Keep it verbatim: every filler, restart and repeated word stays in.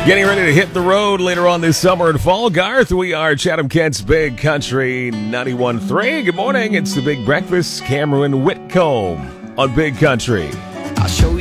Getting ready to hit the road later on this summer and fall. Garth, we are Chatham-Kent's Big Country ninety-one point three. Good morning. It's the Big Breakfast. Cameron Whitcomb on Big Country. I'll show you.